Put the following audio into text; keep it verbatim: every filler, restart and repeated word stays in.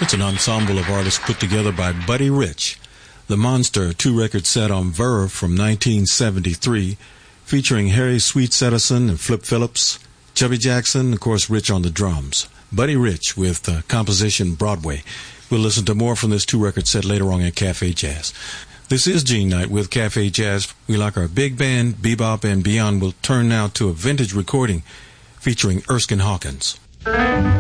It's an ensemble of artists put together by Buddy Rich. The Monster two-record set on Verve from nineteen seventy-three, featuring Harry Sweets Edison and Flip Phillips, Chubby Jackson, of course, Rich on the drums. Buddy Rich with the composition Broadway. We'll listen to more from this two-record set later on at Cafe Jazz. This is Gene Knight with Cafe Jazz. We like our big band, bebop and beyond. We'll turn now to a vintage recording featuring Erskine Hawkins.